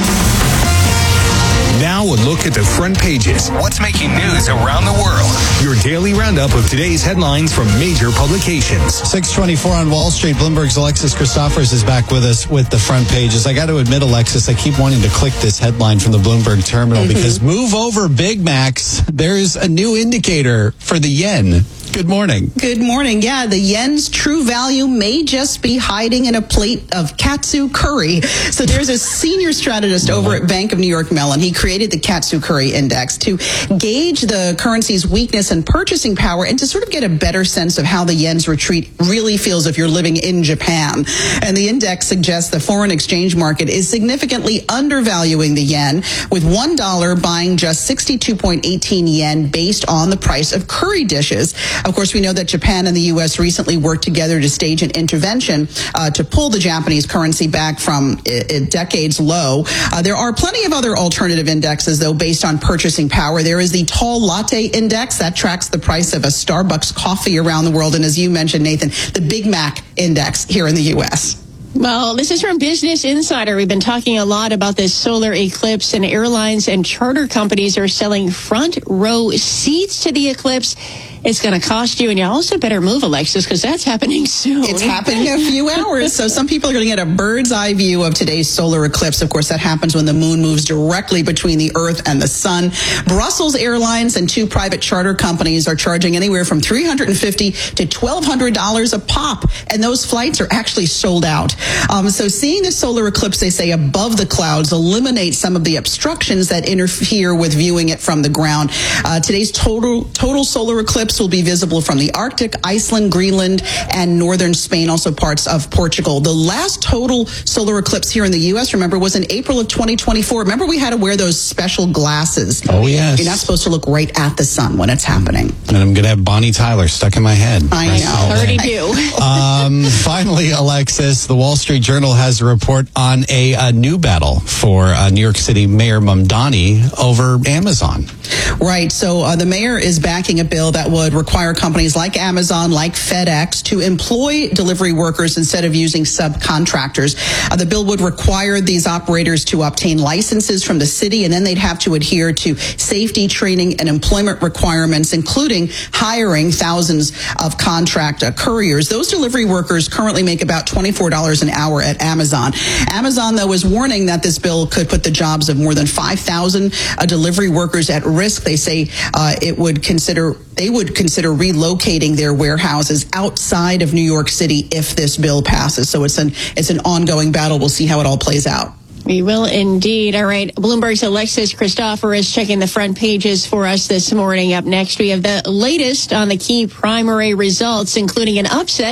Now a look at the front pages. What's making news around the world? Your daily roundup of today's headlines from major publications. six twenty-four on Wall Street. Bloomberg's Alexis Christophers is back with us with the front pages. I got to admit, Alexis, I keep wanting to click this headline from the Bloomberg terminal mm-hmm. because move over Big Macs. There's a new indicator for the yen. Good morning. Good morning. Yeah, the yen's true value may just be hiding in a plate of katsu curry. So there's a senior strategist over at Bank of New York Mellon. He created the Katsu Curry Index to gauge the currency's weakness and purchasing power and to sort of get a better sense of how the yen's retreat really feels if you're living in Japan. And the index suggests the foreign exchange market is significantly undervaluing the yen, with one dollar buying just sixty-two point one eight yen based on the price of curry dishes. Of course, we know that Japan and the U S recently worked together to stage an intervention uh, to pull the Japanese currency back from a, a decades low. Uh, there are plenty of other alternative indexes, though, based on purchasing power. There is the Tall Latte Index that tracks the price of a Starbucks coffee around the world. And as you mentioned, Nathan, the Big Mac Index here in the U S. Well, this is from Business Insider. We've been talking a lot about this solar eclipse, and airlines and charter companies are selling front row seats to the eclipse. It's going to cost you, and you also better move, Alexis, because that's happening soon. It's happening in a few hours. So some people are going to get a bird's eye view of today's solar eclipse. Of course, that happens when the moon moves directly between the Earth and the sun. Brussels Airlines and two private charter companies are charging anywhere from three hundred fifty dollars to twelve hundred dollars a pop, and those flights are actually sold out. Um, so seeing the solar eclipse, they say, above the clouds eliminates some of the obstructions that interfere with viewing it from the ground. Uh, today's total total solar eclipse will be visible from the Arctic, Iceland, Greenland, and northern Spain, also parts of Portugal. The last total solar eclipse here in the U S, remember, was in April of twenty twenty-four. Remember, we had to wear those special glasses. Oh, yes. You're not supposed to look right at the sun when it's happening. And I'm going to have Bonnie Tyler stuck in my head. I know. I already do. um, finally, Alexis, the Wall Street Journal has a report on a, a new battle for uh, New York City Mayor Mamdani over Amazon. Right. So uh, the mayor is backing a bill that would require companies like Amazon, like FedEx, to employ delivery workers instead of using subcontractors. Uh, the bill would require these operators to obtain licenses from the city, and then they'd have to adhere to safety training and employment requirements, including hiring thousands of contract uh, couriers. Those delivery workers currently make about twenty-four dollars an hour at Amazon. Amazon, though, is warning that this bill could put the jobs of more than five thousand uh, delivery workers at risk. They say uh, it would consider they would consider relocating their warehouses outside of New York City if this bill passes. So it's an it's an ongoing battle. We'll see how it all plays out. We will indeed. All right. Bloomberg's Alexis Christophers is checking the front pages for us this morning. Up next, we have the latest on the key primary results, including an upset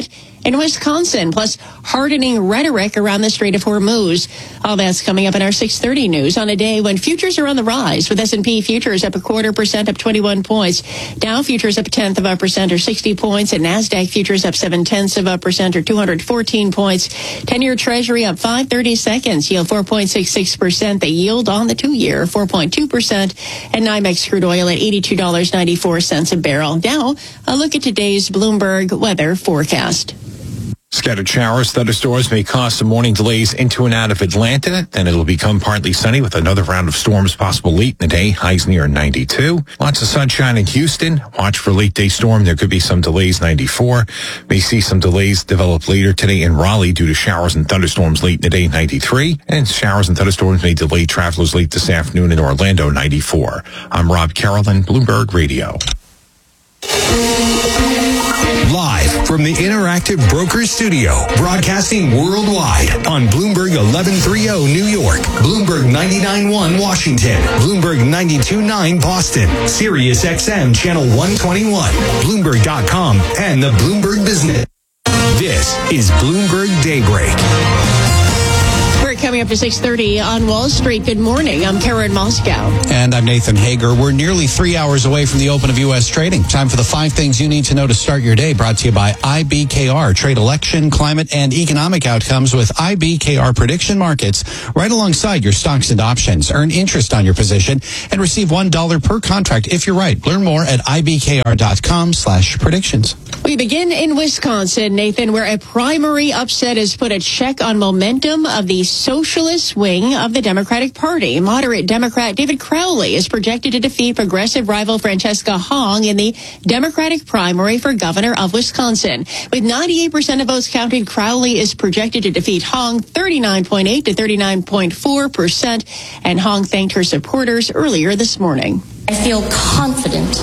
in Wisconsin, plus hardening rhetoric around the Strait of Hormuz. All that's coming up in our six thirty news on a day when futures are on the rise, with S and P futures up a quarter percent, up twenty-one points. Dow futures up a tenth of a percent, or sixty points, and NASDAQ futures up seven tenths of a percent, or two hundred fourteen points. ten-year Treasury up five thirty seconds, yield four point six six percent. The yield on the two-year, four point two percent. And NYMEX crude oil at eighty-two dollars and ninety-four cents a barrel. Now, a look at today's Bloomberg weather forecast. Scattered showers, thunderstorms may cause some morning delays into and out of Atlanta. Then it'll become partly sunny with another round of storms possible late in the day. Highs near ninety-two. Lots of sunshine in Houston. Watch for late day storm. There could be some delays, ninety-four. May see some delays develop later today in Raleigh due to showers and thunderstorms late in the day, ninety-three. And showers and thunderstorms may delay travelers late this afternoon in Orlando, ninety-four. I'm Rob Carolyn, Bloomberg Radio. Live from the Interactive Brokers Studio, broadcasting worldwide on Bloomberg eleven thirty New York, Bloomberg ninety-nine point one Washington, Bloomberg ninety-two point nine Boston, Sirius X M Channel one twenty-one, Bloomberg dot com, and the Bloomberg Business. This is Bloomberg Daybreak. We're coming up to six thirty on Wall Street. Good morning. I'm Karen Moscow. And I'm Nathan Hager. We're nearly three hours away from the open of U S trading. Time for the five things you need to know to start your day. Brought to you by I B K R. Trade election, climate, and economic outcomes with I B K R prediction markets right alongside your stocks and options. Earn interest on your position and receive one dollar per contract if you're right. Learn more at ibkr.com slash predictions. We begin in Wisconsin, Nathan, where a primary upset has put a check on momentum of the socialist wing of the Democratic Party. Moderate Democrat David Crowley is projected to defeat progressive rival Francesca Hong in the Democratic primary for governor of Wisconsin. With ninety-eight percent of votes counted, Crowley is projected to defeat Hong thirty-nine point eight to thirty-nine point four percent, and Hong thanked her supporters earlier this morning. I feel confident,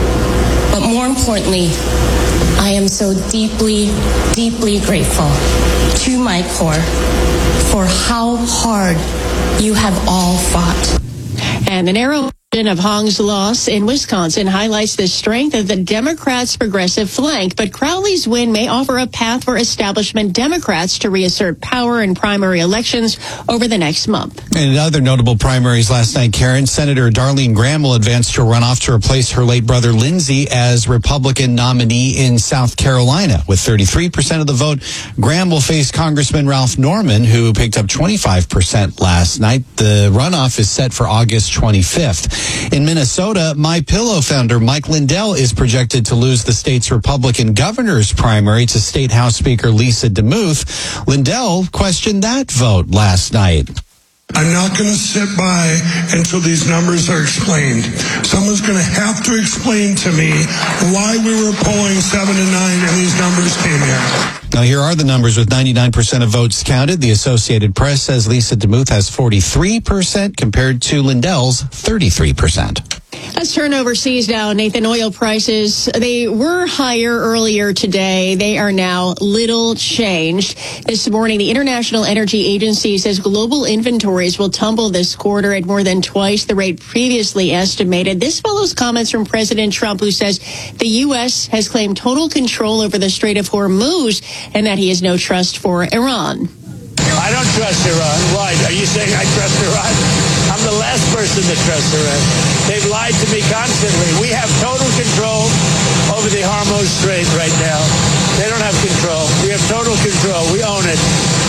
but more importantly, I am so deeply, deeply grateful to my core for how hard you have all fought. And the narrow of Hong's loss in Wisconsin highlights the strength of the Democrats' progressive flank, but Crowley's win may offer a path for establishment Democrats to reassert power in primary elections over the next month. And in other notable primaries last night, Karen, Senator Darlene Graham will advance to a runoff to replace her late brother Lindsey as Republican nominee in South Carolina. With thirty-three percent of the vote, Graham will face Congressman Ralph Norman, who picked up twenty-five percent last night. The runoff is set for August twenty-fifth. In Minnesota, MyPillow founder Mike Lindell is projected to lose the state's Republican governor's primary to State House Speaker Lisa DeMuth. Lindell questioned that vote last night. I'm not going to sit by until these numbers are explained. Someone's going to have to explain to me why we were polling seven to nine and these numbers came in. Now, here are the numbers with ninety-nine percent of votes counted. The Associated Press says Lisa DeMuth has forty-three percent compared to Lindell's thirty-three percent. Let's turn overseas now. Nathan, oil prices, they were higher earlier today. They are now little changed. This morning, the International Energy Agency says global inventories will tumble this quarter at more than twice the rate previously estimated. This follows comments from President Trump, who says the U S has claimed total control over the Strait of Hormuz and that he has no trust for Iran. I don't trust Iran. Why? Are you saying I trust Iran? I'm the last person to trust Iran. They've lied to me constantly. We have total control over the Hormuz Strait right now. They don't have control. We have total control. We own it.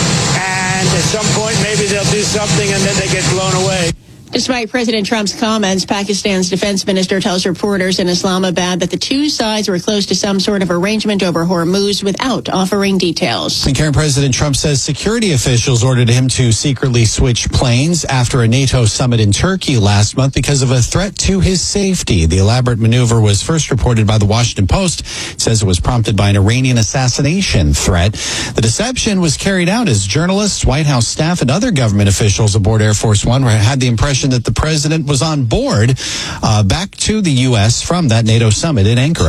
And at some point, maybe they'll do something and then they get blown away. Despite President Trump's comments, Pakistan's defense minister tells reporters in Islamabad that the two sides were close to some sort of arrangement over Hormuz without offering details. And Karen, President Trump says security officials ordered him to secretly switch planes after a NATO summit in Turkey last month because of a threat to his safety. The elaborate maneuver was first reported by the Washington Post. It says it was prompted by an Iranian assassination threat. The deception was carried out as journalists, White House staff, and other government officials aboard Air Force One had the impression that the president was on board uh, back to the U S from that NATO summit in Ankara.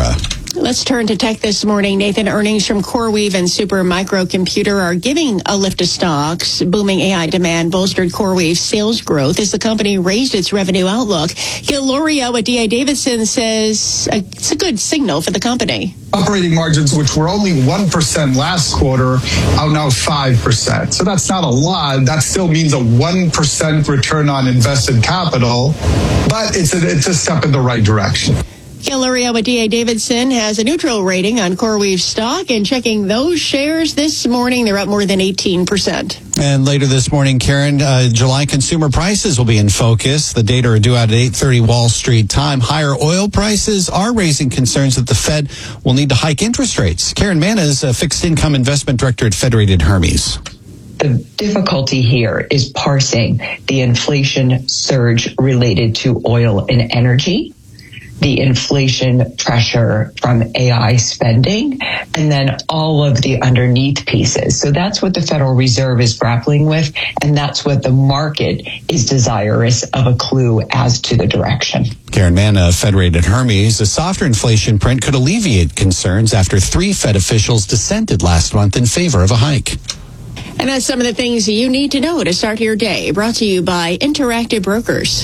Let's turn to tech this morning. Nathan, earnings from CoreWeave and Supermicro Computer are giving a lift to stocks. Booming A I demand bolstered CoreWeave sales growth as the company raised its revenue outlook. Gil Loria with D A Davidson says it's a good signal for the company. Operating margins, which were only one percent last quarter, are now five percent. So that's not a lot. That still means a one percent return on invested capital, but it's a, it's a step in the right direction. Gil Loria with D A Davidson has a neutral rating on CoreWeave stock, and checking those shares this morning, they're up more than eighteen percent. And later this morning, Karen, uh, July consumer prices will be in focus. The data are due out at eight thirty Wall Street time. Higher oil prices are raising concerns that the Fed will need to hike interest rates. Karen Manna is a fixed income investment director at Federated Hermes. The difficulty here is parsing the inflation surge related to oil and energy, the inflation pressure from A I spending, and then all of the underneath pieces. So that's what the Federal Reserve is grappling with, and that's what the market is desirous of a clue as to the direction. Karen Manna, Federated Hermes. A softer inflation print could alleviate concerns after three Fed officials dissented last month in favor of a hike. And that's some of the things you need to know to start your day. Brought to you by Interactive Brokers.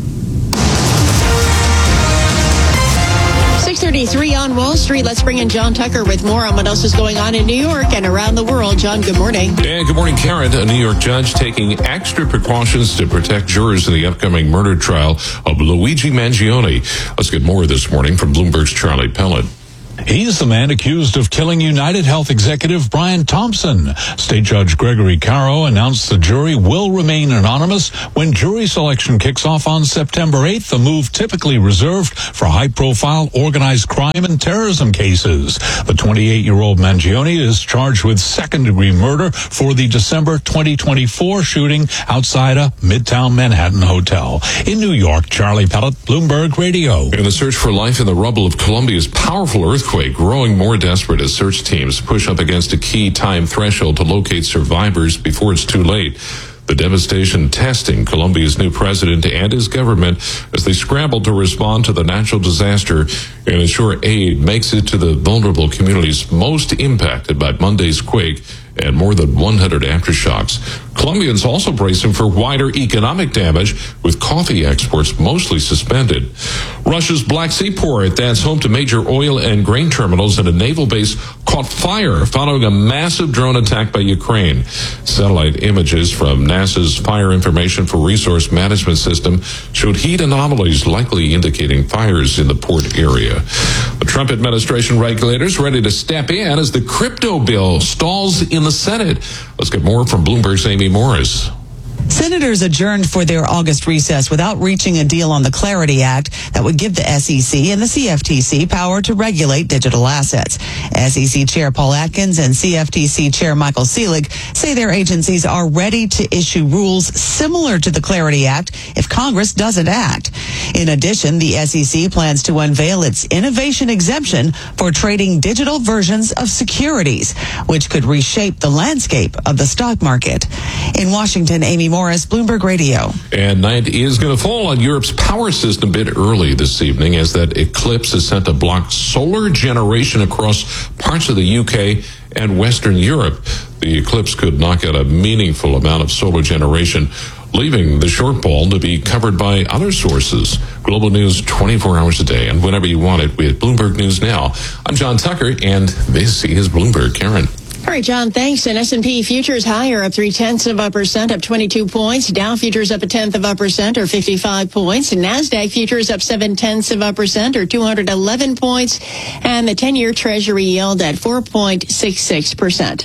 six thirty-three on Wall Street. Let's bring in John Tucker with more on what else is going on in New York and around the world. John, good morning. And good morning, Karen. A New York judge taking extra precautions to protect jurors in the upcoming murder trial of Luigi Mangione. Let's get more this morning from Bloomberg's Charlie Pellet. He's the man accused of killing United Health executive Brian Thompson. State Judge Gregory Caro announced the jury will remain anonymous when jury selection kicks off on September eighth, a move typically reserved for high-profile organized crime and terrorism cases. The twenty-eight-year-old Mangione is charged with second-degree murder for the December twenty twenty-four shooting outside a Midtown Manhattan hotel. In New York, Charlie Pellet, Bloomberg Radio. And the search for life in the rubble of Colombia's powerful earthquake growing more desperate as search teams push up against a key time threshold to locate survivors before it's too late. The devastation testing Colombia's new president and his government as they scramble to respond to the natural disaster and ensure aid makes it to the vulnerable communities most impacted by Monday's quake and more than one hundred aftershocks. Colombians also bracing for wider economic damage, with coffee exports mostly suspended. Russia's Black Sea port, that's home to major oil and grain terminals and a naval base, caught fire following a massive drone attack by Ukraine. Satellite images from NASA's Fire Information for Resource Management System showed heat anomalies likely indicating fires in the port area. The Trump administration regulators ready to step in as the crypto bill stalls in the Senate. Let's get more from Bloomberg's Amy Morris. Senators adjourned for their August recess without reaching a deal on the Clarity Act that would give the S E C and the C F T C power to regulate digital assets. S E C Chair Paul Atkins and C F T C Chair Michael Selig say their agencies are ready to issue rules similar to the Clarity Act if Congress doesn't act. In addition, the S E C plans to unveil its innovation exemption for trading digital versions of securities, which could reshape the landscape of the stock market. In Washington, Amy Morris, Bloomberg Radio. And night is going to fall on Europe's power system a bit early this evening as that eclipse is set to block solar generation across parts of the U K and Western Europe. The eclipse could knock out a meaningful amount of solar generation, leaving the shortfall to be covered by other sources. Global news twenty-four hours a day and whenever you want it with Bloomberg News Now. I'm John Tucker, and this is Bloomberg. Karen. All right, John, thanks. And S and P futures higher, up three-tenths of a percent, up twenty-two points. Dow futures up a tenth of a percent, or fifty-five points. And NASDAQ futures up seven-tenths of a percent, or two hundred eleven points. And the ten-year Treasury yield at four point six six percent.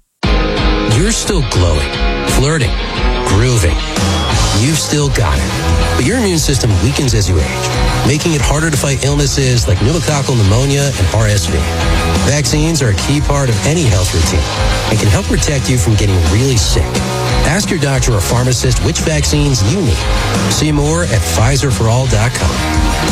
You're still glowing, flirting, grooving. You've still got it. But your immune system weakens as you age, making it harder to fight illnesses like pneumococcal pneumonia and R S V. Vaccines are a key part of any health routine and can help protect you from getting really sick. Ask your doctor or pharmacist which vaccines you need. See more at Pfizer for all dot com.